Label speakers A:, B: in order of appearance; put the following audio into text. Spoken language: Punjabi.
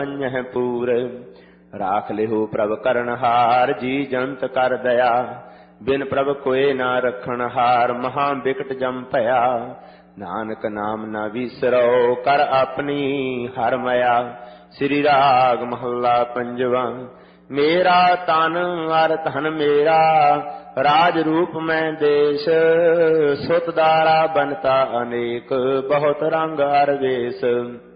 A: ਹੈ ਪੂਰ। ਰਾਖ ਲਿਹੋ ਪ੍ਰਭ ਕਰਨਹਾਰ, ਜੀ ਜੰਤ ਕਰ ਦਇਆ। ਬਿਨ ਪ੍ਰਭ ਕੋਏ ਨਾ ਰਖਣ ਹਾਰ, ਮਹਾ ਬਿਕਟ ਜਮ ਭਇਆ। ਨਾਨਕ ਨਾਮ ਨਾ ਵਿਸਰੋ, ਕਰ ਆਪਣੀ ਹਰ ਮਇਆ। ਸ੍ਰੀ ਰਾਗ ਮਹੱਲਾ ਪੰਜਵਾ। ਮੇਰਾ ਤਨ ਅਰ ਧਨ ਮੇਰਾ, ਰਾਜ ਰੂਪ ਮੈਂ ਦੇਸ਼। ਸੁਤ ਦਾਰਾ ਬਨਤਾ ਅਨੇਕ, ਬਹੁਤ ਰੰਗ ਅਰ ਵੇਸ।